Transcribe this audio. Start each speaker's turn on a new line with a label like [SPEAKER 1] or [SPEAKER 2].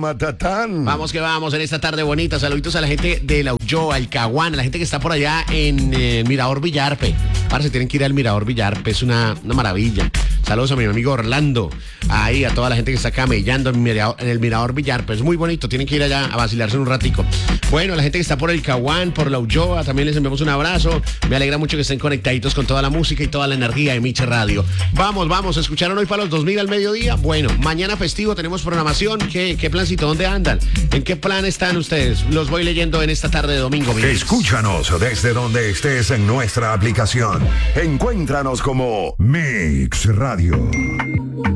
[SPEAKER 1] Matatán.
[SPEAKER 2] Vamos que vamos en esta tarde bonita. Saluditos a la gente de La Ulloa, el Caguán, a la gente que está por allá en Mirador Villarpe. Parce, tienen que ir al Mirador Villarpe, es una maravilla. Saludos a mi amigo Orlando, ahí a toda la gente que está camellando en el Mirador Villarpe. Es muy bonito, tienen que ir allá a vacilarse un ratico. Bueno, a la gente que está por el Caguán, por La Ulloa, también les enviamos un abrazo. Me alegra mucho que estén conectaditos con toda la música y toda la energía de Miche Radio. Vamos, ¿escucharon hoy para los 2000 al mediodía? Bueno, mañana festivo tenemos programación. ¿Qué plancito? ¿Dónde andan? ¿En qué plan están ustedes? Los voy leyendo en esta tarde de domingo.
[SPEAKER 1] Escúchanos desde donde estés en nuestra aplicación. Encuéntranos como Mix Radio.